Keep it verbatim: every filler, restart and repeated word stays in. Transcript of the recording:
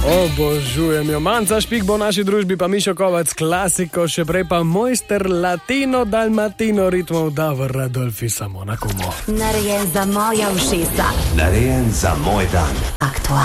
Obožujem jo. Manca Špik bo v naši družbi, pa Mišo Kovac klasiko, še prej pa mojster latino dalmatino ritmov Davor Radolfi, samo na komo. Narejen za moja ušesa. Narejen za moj dan. Aktualno.